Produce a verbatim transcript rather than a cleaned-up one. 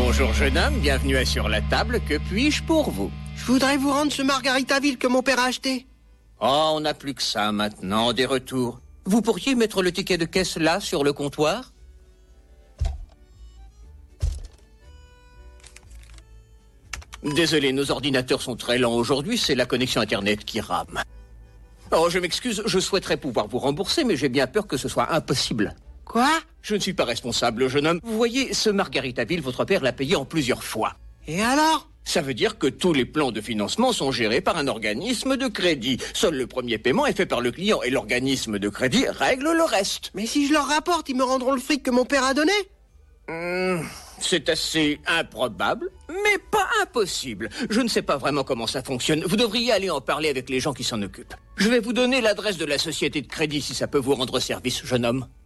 Bonjour jeune homme, bienvenue à Sur la table, que puis-je pour vous? Je voudrais vous rendre ce Margaritaville que mon père a acheté. Oh, on n'a plus que ça maintenant, des retours. Vous pourriez mettre le ticket de caisse là, sur le comptoir? Désolé, nos ordinateurs sont très lents aujourd'hui, c'est la connexion Internet qui rame. Oh, je m'excuse, je souhaiterais pouvoir vous rembourser, mais j'ai bien peur que ce soit impossible. Quoi? Je ne suis pas responsable, jeune homme. Vous voyez, ce Margaritaville, votre père l'a payé en plusieurs fois. Et alors? Ça veut dire que tous les plans de financement sont gérés par un organisme de crédit. Seul le premier paiement est fait par le client et l'organisme de crédit règle le reste. Mais si je leur rapporte, ils me rendront le fric que mon père a donné? Mmh, c'est assez improbable, mais pas impossible. Je ne sais pas vraiment comment ça fonctionne. Vous devriez aller en parler avec les gens qui s'en occupent. Je vais vous donner l'adresse de la société de crédit si ça peut vous rendre service, jeune homme.